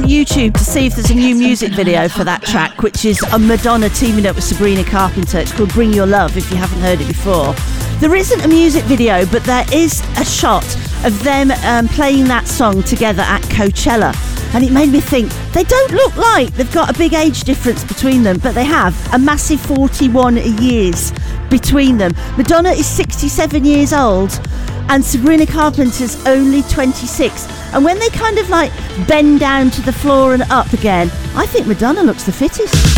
YouTube to see if there's a new music video for that track, which is a Madonna teaming up with Sabrina Carpenter. It's called Bring Your Love, if you haven't heard it before. There isn't a music video, but there is a shot of them playing that song together at Coachella. And it made me think, they don't look like they've got a big age difference between them, but they have a massive 41 years between them. Madonna is 67 years old and Sabrina Carpenter's only 26. And when they kind of like bend down to the floor and up again, I think Madonna looks the fittest.